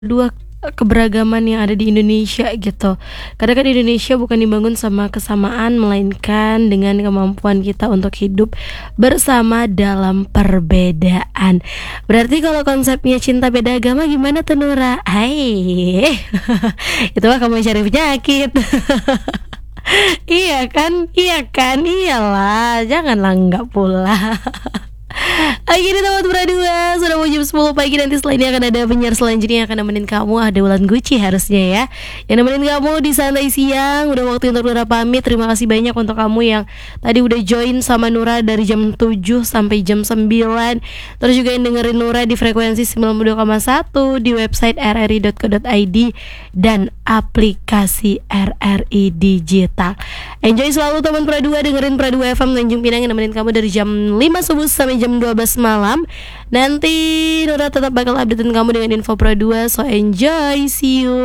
Dua keberagaman yang ada di Indonesia gitu. Karena kan Indonesia bukan dibangun sama kesamaan, melainkan dengan kemampuan kita untuk hidup bersama dalam perbedaan. Berarti kalau konsepnya cinta beda agama gimana tuh Nura? Hai, itu mah kamu cari penyakit. Iya kan, iya kan, iyalah, janganlah enggak pula. Oke nih teman berdua, sudah mau jam 10 pagi. Nanti setelah ini akan ada penyiar selanjutnya yang akan nemenin kamu. Ada Wulan Gucci harusnya ya, yang nemenin kamu di santai siang. Udah waktu untuk Nura pamit. Terima kasih banyak untuk kamu yang tadi udah join sama Nura dari jam 7 sampai jam 9. Terus juga yang dengerin Nura di frekuensi 92,1 di website rri.co.id dan aplikasi RRI Digital. Enjoy selalu teman Pradua, dengerin Pradua FM Tanjung Pinang yang nemenin kamu dari jam 5 subuh sampai jam 12 malam. Nanti Nura tetap bakal updatein kamu dengan info Pradua. So enjoy, see you.